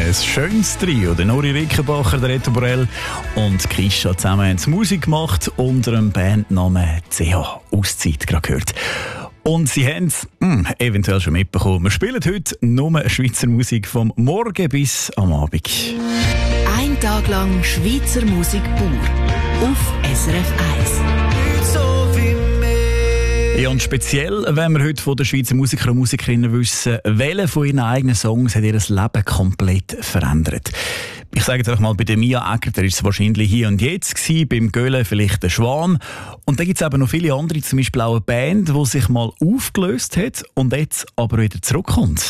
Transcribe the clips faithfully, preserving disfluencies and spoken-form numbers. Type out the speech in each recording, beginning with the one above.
Ein schönes Trio. Der Nori Rickenbacher, der Reto Borell und Kisha zusammen haben Musik gemacht unter dem Bandnamen C H. Auszeit gerade gehört. Und sie haben es mh, eventuell schon mitbekommen. Wir spielen heute nur Schweizer Musik vom Morgen bis am Abend. Ein Tag lang Schweizer Musik pur auf S R F eins. Ja, und speziell, wenn wir heute von den Schweizer Musiker und Musikerinnen wissen, welche von ihren eigenen Songs hat ihr Leben komplett verändert. Ich sage jetzt einfach mal, bei der Mia Egger, da war es wahrscheinlich hier und jetzt gewesen, beim Göhle vielleicht der Schwan. Und dann gibt es eben noch viele andere, zum Beispiel auch eine Band, die sich mal aufgelöst hat und jetzt aber wieder zurückkommt.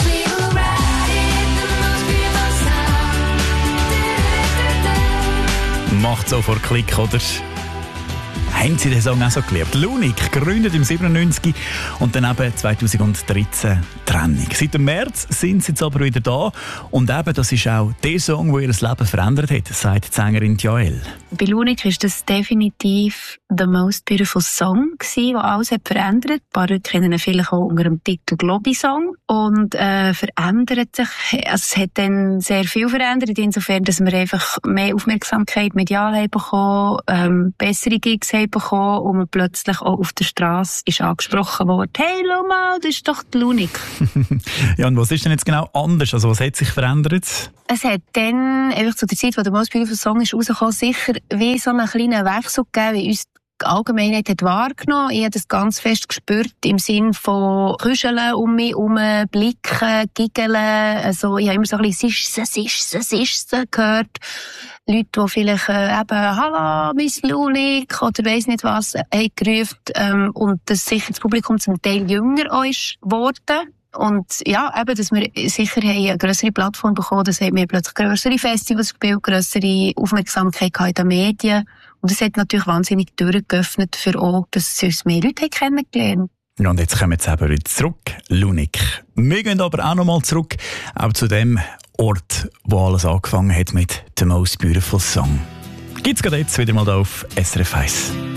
Macht sofort Klick, oder? Haben Sie den Song auch so geliebt? Lunik, gegründet im siebenundneunzig und dann eben zweitausenddreizehn Trennung. Seit dem März sind sie jetzt aber wieder da und eben das ist auch der Song, der ihr Leben verändert hat, sagt die Sängerin Joel. Bei Lunik war das definitiv «The Most Beautiful Song», der alles hat verändert. Ein paar Leute kennen ihn vielleicht auch unter dem Titel «Globi-Song». Und äh, verändert sich, also es hat dann sehr viel verändert, insofern, dass wir einfach mehr Aufmerksamkeit medial haben bekommen, ähm, bessere Gigs haben bekommen und man plötzlich auch auf der Straße ist angesprochen worden: «Hey, schau mal, das ist doch die Lunik.» Ja, und was ist denn jetzt genau anders? Also was hat sich verändert? Es hat dann, einfach zu der Zeit, wo der «Most Beautiful Song» ist rausgekommen, sicher wie so einen kleinen Wechsel gegeben, wie uns die Allgemeinheit hat wahrgenommen. Ich habe das ganz fest gespürt im Sinn von Küscheln um mich herum, Blicken, Giggeln. Also ich habe immer so ein bisschen «Es ist es, es ist es, es ist es» gehört. Leute, die vielleicht äh, eben «Hallo, Miss Lunik» oder weiss nicht was, haben gerufen. Ähm, und dass sicher das Publikum zum Teil jünger auch ist geworden. Und ja, eben, dass wir sicher eine grössere Plattform bekommen, das haben wir plötzlich grössere Festivals gespielt, grössere Aufmerksamkeit in den Medien. Und das hat natürlich wahnsinnig Türen geöffnet für auch, dass uns mehr Leute kennengelernt haben. Und jetzt kommen wir wieder zurück, Lunik. Wir gehen aber auch nochmal zurück, auch zu dem Ort, wo alles angefangen hat mit «The Most Beautiful Song». Gibt's gerade jetzt wieder mal da auf S R F eins.